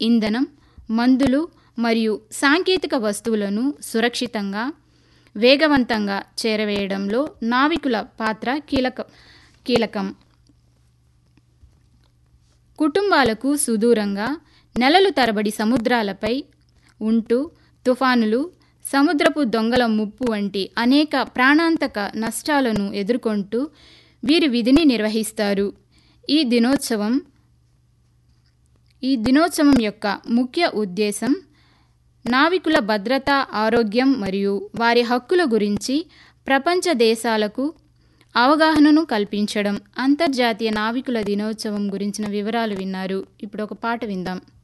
ఇంధనం, మందులు మరియు సాంకేతిక వస్తువులను సురక్షితంగా, వేగవంతంగా చేరవేయడంలో నావికుల పాత్ర కీలకం. కుటుంబాలకు సుదూరంగా నెలలు తరబడి సముద్రాలపై ఉంటూ తుఫానులు, సముద్రపు దొంగల ముప్పు వంటి అనేక ప్రాణాంతక నష్టాలను ఎదుర్కొంటూ వీరి విధిని నిర్వహిస్తారు. ఈ దినోత్సవం యొక్క ముఖ్య ఉద్దేశం నావికుల భద్రత, ఆరోగ్యం మరియు వారి హక్కుల గురించి ప్రపంచ దేశాలకు అవగాహనను కల్పించడం. అంతర్జాతీయ నావికుల దినోత్సవం గురించిన వివరాలు విన్నారు. ఇప్పుడు ఒక పాట విందాం.